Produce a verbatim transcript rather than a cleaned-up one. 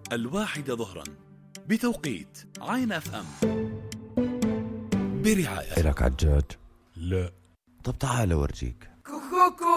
الواحدة ظهرا بتوقيت عين اف ام برعاية. إلك عجاج؟ لا. طب تعال أورجيك.